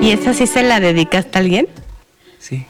¿Y esa sí se la dedicaste a alguien? Sí.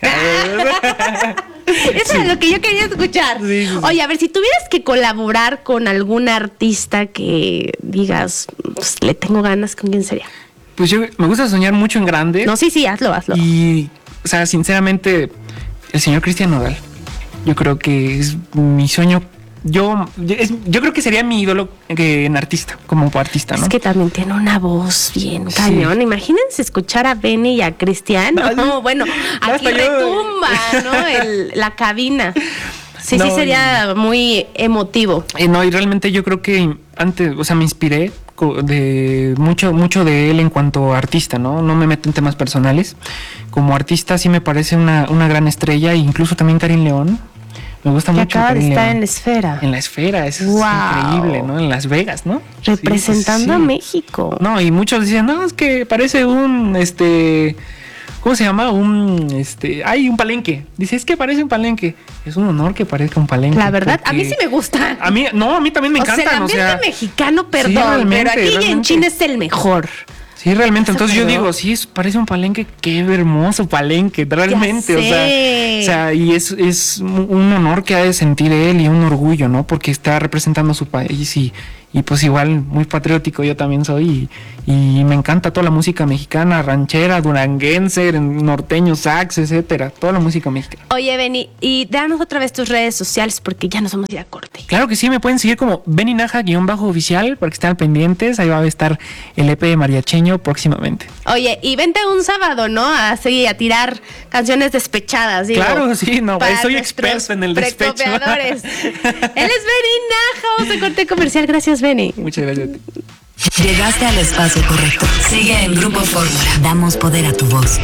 Eso es lo que yo quería escuchar. Sí. Oye, a ver, si tuvieras que colaborar con algún artista que digas, pues, le tengo ganas, ¿con quién sería? Pues yo me gusta soñar mucho en grande. No, sí, hazlo. Y, o sea, sinceramente, el señor Cristian Nodal, yo creo que es mi sueño. Yo creo que sería mi ídolo en artista, como artista, ¿no? Es que también tiene una voz bien cañón. Sí. Imagínense escuchar a Benny y a Cristian. No, bueno, aquí retumba, ¿no? La cabina. Sí, no, sí sería muy emotivo. No, y realmente yo creo que antes, o sea, me inspiré de mucho de él en cuanto a artista, ¿no? No me meto en temas personales. Como artista sí me parece una gran estrella, e incluso también Karin León. Me gusta mucho. Acaba de estar en la Esfera. En la Esfera, eso es increíble, ¿no? En Las Vegas, ¿no? Representando a México. No, y muchos dicen, no, es que parece un, ¿cómo se llama? Hay un palenque. Dice, es que parece un palenque. Es un honor que parezca un palenque. La verdad, a mí sí me gusta. A mí también me encanta. El ambiente mexicano, perdón, pero aquí en China es el mejor. Sí, realmente. Entonces yo digo, sí, parece un palenque. Qué hermoso palenque, realmente. O sea, y es un honor que ha de sentir él y un orgullo, ¿no? Porque está representando a su país y pues igual muy patriótico yo también soy y me encanta toda la música mexicana, ranchera, duranguense, norteño, sax, etcétera, toda la música mexicana. Oye, Benny, y danos otra vez tus redes sociales porque ya nos vamos a ir a corte. Claro que sí, me pueden seguir como Benny Naja_oficial para que estén pendientes, ahí va a estar el EP de Mariacheño próximamente. Oye, y vente un sábado, ¿no? A tirar canciones despechadas, digo. Claro, sí, no, soy experto en el despecho. Él es Benny Naja, vamos a corte comercial, gracias Benny. Muchas gracias. Llegaste al espacio correcto. Sigue en Grupo Fórmula. Damos poder a tu voz.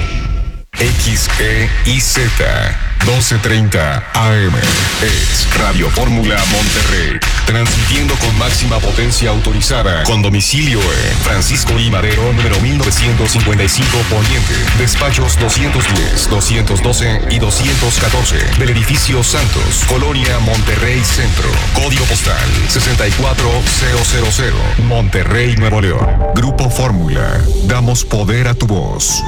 XEIZ 1230 AM es Radio Fórmula Monterrey, transmitiendo con máxima potencia autorizada, con domicilio en Francisco I. Madero, número 1955 Poniente, despachos 210, 212 y 214 del edificio Santos, Colonia Monterrey Centro, código postal 64000, Monterrey, Nuevo León. Grupo Fórmula, damos poder a tu voz.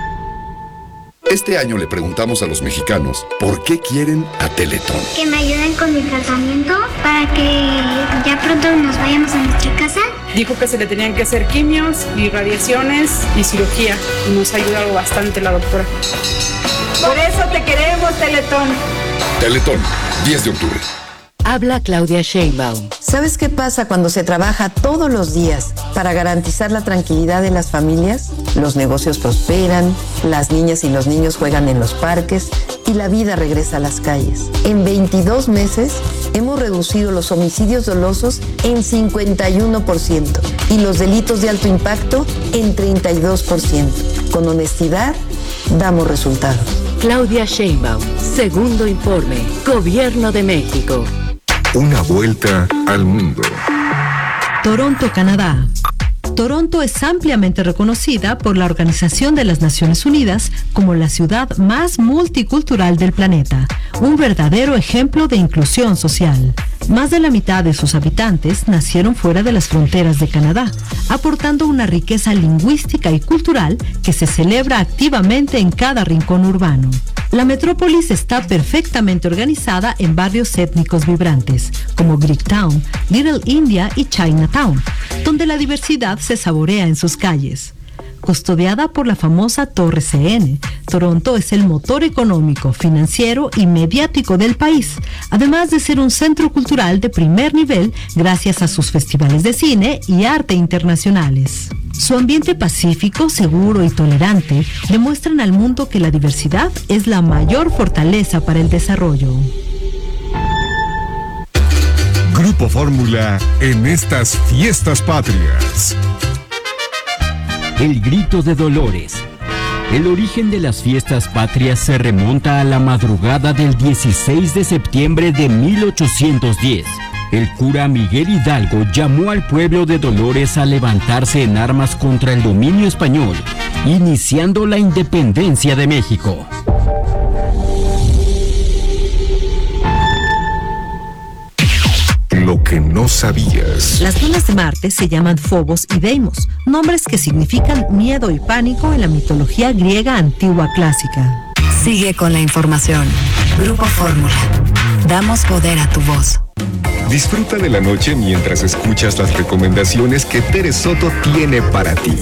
Este año le preguntamos a los mexicanos por qué quieren a Teletón. Que me ayuden con mi tratamiento para que ya pronto nos vayamos a nuestra casa. Dijo que se le tenían que hacer quimios y radiaciones y cirugía. Nos ha ayudado bastante la doctora. Por eso te queremos, Teletón. Teletón, 10 de octubre. Habla Claudia Sheinbaum. ¿Sabes qué pasa cuando se trabaja todos los días para garantizar la tranquilidad de las familias? Los negocios prosperan, las niñas y los niños juegan en los parques y la vida regresa a las calles. En 22 meses hemos reducido los homicidios dolosos en 51% y los delitos de alto impacto en 32%. Con honestidad, damos resultados. Claudia Sheinbaum, segundo informe, Gobierno de México. Una vuelta al mundo. Toronto, Canadá. Toronto es ampliamente reconocida por la Organización de las Naciones Unidas como la ciudad más multicultural del planeta, un verdadero ejemplo de inclusión social. Más de la mitad de sus habitantes nacieron fuera de las fronteras de Canadá, aportando una riqueza lingüística y cultural que se celebra activamente en cada rincón urbano. La metrópolis está perfectamente organizada en barrios étnicos vibrantes, como Greektown, Little India y Chinatown, donde la diversidad se saborea en sus calles. Custodiada por la famosa Torre CN, Toronto es el motor económico, financiero y mediático del país, además de ser un centro cultural de primer nivel gracias a sus festivales de cine y arte internacionales. Su ambiente pacífico, seguro y tolerante demuestran al mundo que la diversidad es la mayor fortaleza para el desarrollo. Grupo Fórmula en estas fiestas patrias. El grito de Dolores. El origen de las fiestas patrias se remonta a la madrugada del 16 de septiembre de 1810. El cura Miguel Hidalgo llamó al pueblo de Dolores a levantarse en armas contra el dominio español, iniciando la independencia de México. Lo que que no sabías. Las lunas de Marte se llaman Phobos y Deimos, nombres que significan miedo y pánico en la mitología griega antigua clásica. Sigue con la información. Grupo Fórmula. Damos poder a tu voz. Disfruta de la noche mientras escuchas las recomendaciones que Tere Soto tiene para ti.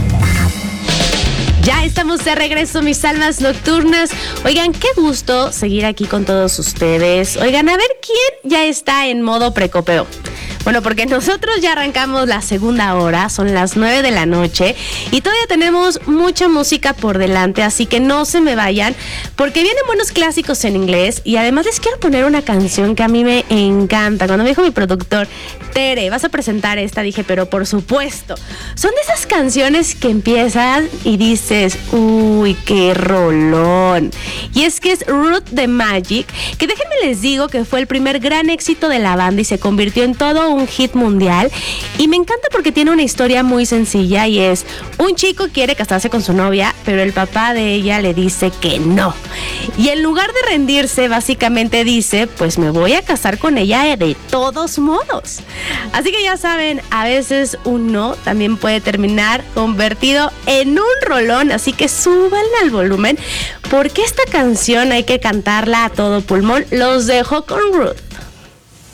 Ya estamos de regreso, mis almas nocturnas. Oigan, qué gusto seguir aquí con todos ustedes. Oigan, a ver quién ya está en modo precopeo. Bueno, porque nosotros ya arrancamos la segunda hora, son las 9 de la noche y todavía tenemos mucha música por delante, así que no se me vayan porque vienen buenos clásicos en inglés y además les quiero poner una canción que a mí me encanta. Cuando me dijo mi productor, Tere, vas a presentar esta, dije, pero por supuesto. Son de esas canciones que empiezan y dices, uy, qué rolón. Y es que es Root the Magic, que déjenme les digo que fue el primer gran éxito de la banda y se convirtió en todo un hit mundial. Y me encanta porque tiene una historia muy sencilla y es, un chico quiere casarse con su novia, pero el papá de ella le dice que no. Y en lugar de rendirse, básicamente dice, pues me voy a casar con ella de todos modos. Así que ya saben, a veces un no también puede terminar convertido en un rolón, así que súbanle al volumen porque esta canción hay que cantarla a todo pulmón. Los dejo con Ruth.